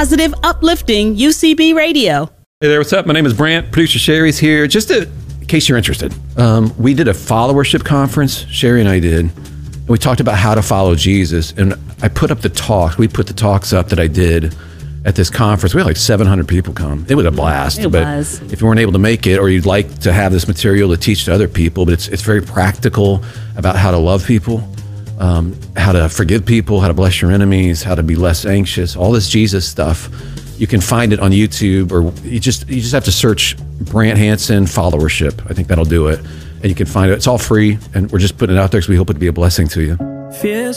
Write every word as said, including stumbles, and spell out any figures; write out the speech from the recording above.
positive, uplifting U C B radio. Hey there, what's up? My name is Brant. Producer Sherry's here. Just to, in case you're interested, um, we did a followership conference, Sherry and I did, and we talked about how to follow Jesus. And I put up the talk. We put the talks up that I did at this conference. We had like seven hundred people come. It was a blast. It but was. If you weren't able to make it, or you'd like to have this material to teach to other people, but it's it's very practical about how to love people, um, how to forgive people, how to bless your enemies, how to be less anxious, all this Jesus stuff. You can find it on YouTube, or you just you just have to search Brant Hansen followership. I think that'll do it. And you can find it. It's all free, and we're just putting it out there because we hope it to be a blessing to you.